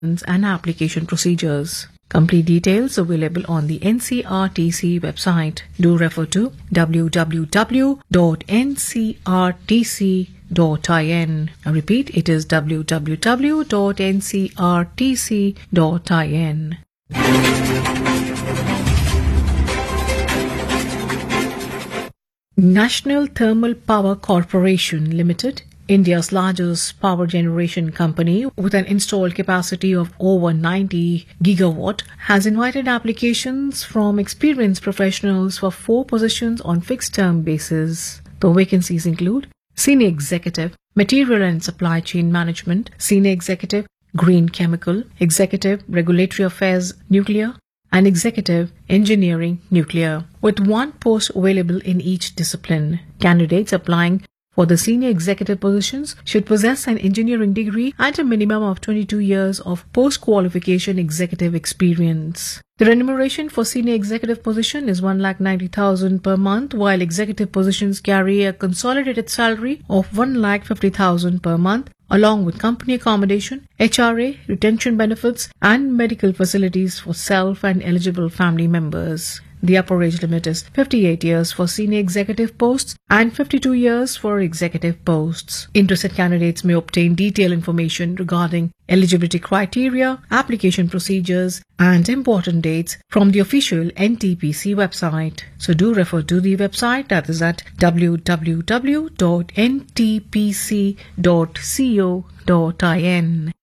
and application procedures. Complete details available on the NCRTC website. Do refer to www.ncrtc.in. I repeat, it is www.ncrtc.in. National Thermal Power Corporation Limited, India's largest power generation company with an installed capacity of over 90 gigawatt, has invited applications from experienced professionals for 4 positions on fixed-term basis. The vacancies include Senior Executive, Material and Supply Chain Management, Senior Executive, Green Chemical, Executive, Regulatory Affairs, Nuclear, and Executive Engineering Nuclear, with 1 post available in each discipline. Candidates applying for the senior executive positions should possess an engineering degree and a minimum of 22 years of post-qualification executive experience. The remuneration for senior executive position is 1,90,000 per month, while executive positions carry a consolidated salary of 1,50,000 per month, along with company accommodation, HRA, retention benefits, and medical facilities for self and eligible family members. The upper age limit is 58 years for senior executive posts and 52 years for executive posts. Interested candidates may obtain detailed information regarding eligibility criteria, application procedures, and important dates from the official NTPC website. So do refer to the website, that is at www.ntpc.co.in.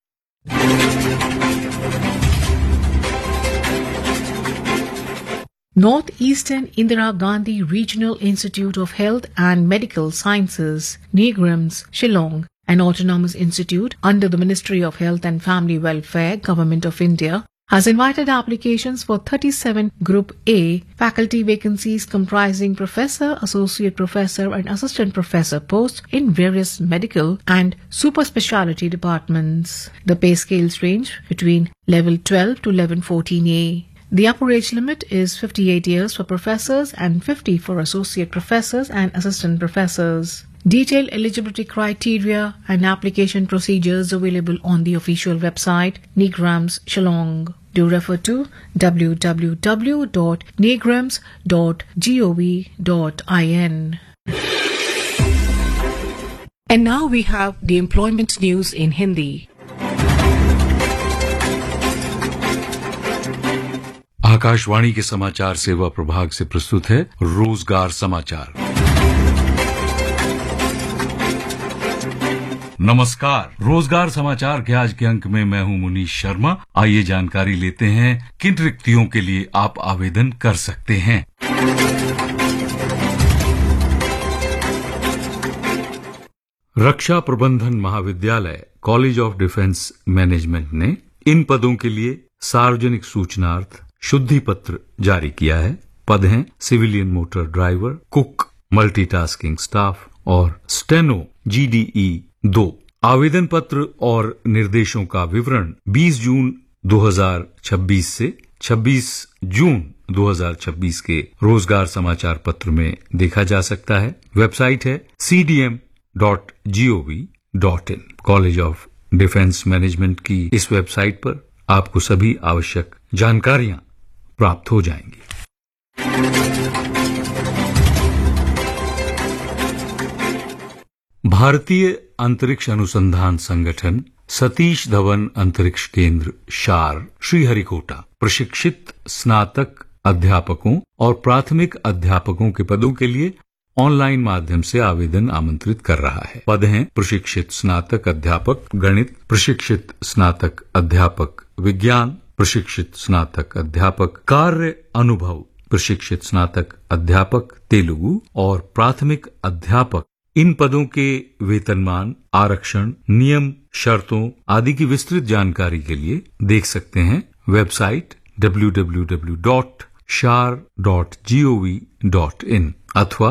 Northeastern Indira Gandhi Regional Institute of Health and Medical Sciences, NIGRIMS, Shillong, an autonomous institute under the Ministry of Health and Family Welfare, Government of India, has invited applications for 37 Group A faculty vacancies comprising professor, associate professor, and assistant professor posts in various medical and super specialty departments. The pay scales range between level 12 to level 14A. The upper age limit is 58 years for professors and 50 for associate professors and assistant professors. Detailed eligibility criteria and application procedures available on the official website, NIGRIMS Shillong. Do refer to www.nigrams.gov.in. And now we have the employment news in Hindi. Akashvani के समाचार सेवा प्रभाग से प्रस्तुत है रोजगार समाचार। नमस्कार, रोजगार समाचार के आज के अंक में मैं हूं मुनीश शर्मा। आइए जानकारी लेते हैं किन रिक्तियों के लिए आप आवेदन कर सकते हैं। रक्षा प्रबंधन महाविद्यालय कॉलेज ऑफ डिफेंस मैनेजमेंट ने इन पदों के लिए सार्वजनिक सूचनार्थ शुद्धि पत्र जारी किया है। पद हैं civilian motor driver, cook, multitasking staff और स्टेनो GDE 2। आवेदन पत्र और निर्देशों का विवरण 20 जून 2026 से 26 जून 2026 के रोजगार समाचार पत्र में देखा जा सकता है। वेबसाइट है cdm.gov.in। College of defence management की इस वेबसाइट पर आपको सभी आवश्यक जानकारियां प्राप्त हो जाएंगी। भारतीय अंतरिक्ष अनुसंधान संगठन सतीश धवन अंतरिक्ष केंद्र शार श्रीहरिकोटा प्रशिक्षित स्नातक अध्यापकों और प्राथमिक अध्यापकों के पदों के लिए ऑनलाइन माध्यम से आवेदन आमंत्रित कर रहा है। पद हैं प्रशिक्षित स्नातक अध्यापक गणित, प्रशिक्षित स्नातक अध्यापक विज्ञान, प्रशिक्षित स्नातक अध्यापक कार्य अनुभव, प्रशिक्षित स्नातक अध्यापक तेलुगु और प्राथमिक अध्यापक। इन पदों के वेतनमान, आरक्षण, नियम, शर्तों आदि की विस्तृत जानकारी के लिए देख सकते हैं वेबसाइट www.shar.gov.in अथवा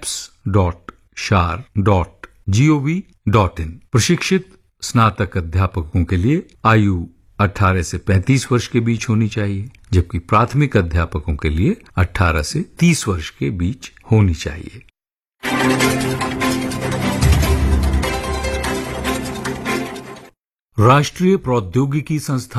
apps.shar.gov.in। प्रशिक्षित स्नातक अध्यापकों के लिए आयु 18 से 35 वर्ष के बीच होनी चाहिए, जबकि प्राथमिक अध्यापकों के लिए 18 से 30 वर्ष के बीच होनी चाहिए। राष्ट्रीय प्रौद्योगिकी संस्थान